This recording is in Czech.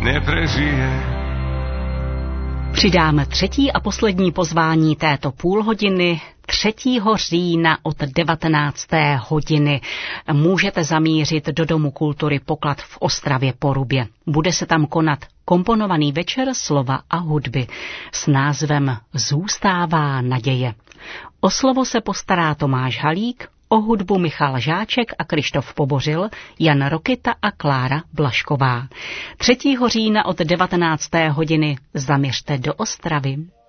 neprežije. Přidáme třetí a poslední pozvání této půlhodiny 3. října od 19. hodiny. Můžete zamířit do Domu kultury Poklad v Ostravě Porubě. Bude se tam konat komponovaný večer slova a hudby s názvem Zůstává naděje. O slovo se postará Tomáš Halík, o hudbu Michal Žáček a Krištof Pobořil, Jan Rokita a Klára Blašková. 3. října od 19. hodiny zaměřte do Ostravy.